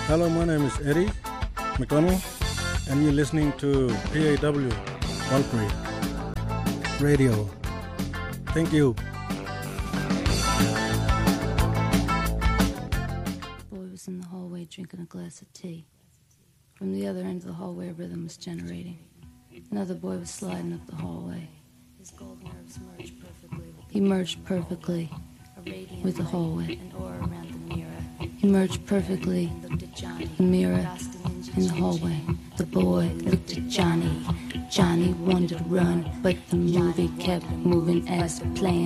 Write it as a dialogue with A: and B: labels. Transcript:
A: Hello, my name is Eddie McDonald, and you're listening to PAW Valkyrie Radio. Thank you.
B: The boy was in the hallway drinking a glass of tea. From the other end of the hallway, a rhythm was generating. Another boy was sliding up the hallway. His gold nerves merged perfectly. He merged perfectly with the hallway. He merged perfectly the mirror in the hallway. The boy looked at Johnny. Johnny wanted to run, but the movie kept moving as planned.